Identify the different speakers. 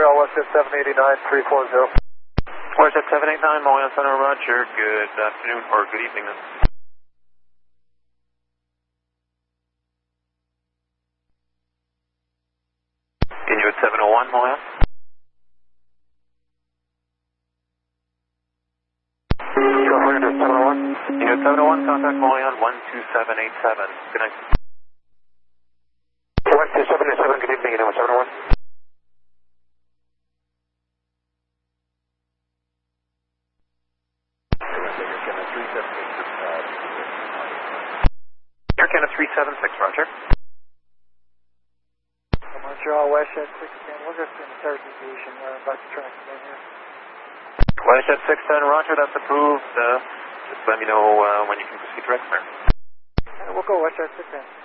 Speaker 1: Montreal, Westjet 789, 340.
Speaker 2: Westjet 789, Montreal Center, roger. Good afternoon or good evening then. Inuit 701, Montreal.
Speaker 1: Inuit 701.
Speaker 2: Inuit 701, contact Montreal 12787. Good night.
Speaker 1: 12787, good evening, Inuit 701.
Speaker 2: Air Canada 376, roger.
Speaker 1: Montreal, Westjet 610, we'll just start deviation, about to track in here.
Speaker 2: Westjet 610, roger, that's approved. Just let me know when you can proceed direct, sir.
Speaker 1: We'll go Westjet 610.